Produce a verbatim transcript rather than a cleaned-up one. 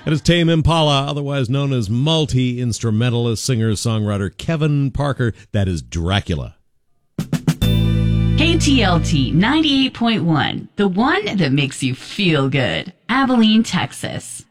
It is Tame Impala, otherwise known as multi-instrumentalist singer-songwriter Kevin Parker. That is Dracula. K T L T ninety-eight point one, the one that makes you feel good. Abilene, Texas.